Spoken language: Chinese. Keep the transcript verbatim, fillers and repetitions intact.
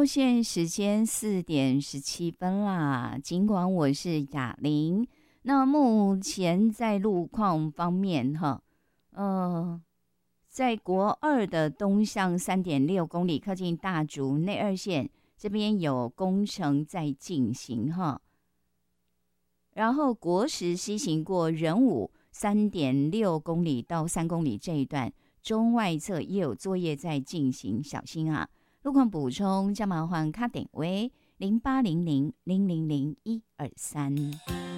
后现在时间四点十七分啦。尽管我是雅玲，那目前在路况方面哈，呃，在国二的东向三点六公里，靠近大竹内二线这边有工程在进行哈。然后国十西行过仁武三点六公里到三公里这一段，中外侧也有作业在进行，小心啊！路况补充，将麻烦卡点为零八零零零零零一二三。